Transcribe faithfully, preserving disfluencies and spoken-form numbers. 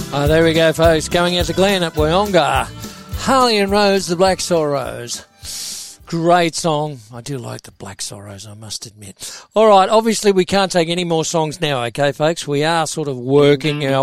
Oh, there we go, folks. Going out to Glenn at Wyonga. Harley and Rose, the Black Sorrows. Great song. I do like the Black Sorrows, I must admit. All right, obviously we can't take any more songs now, okay, folks? We are sort of working our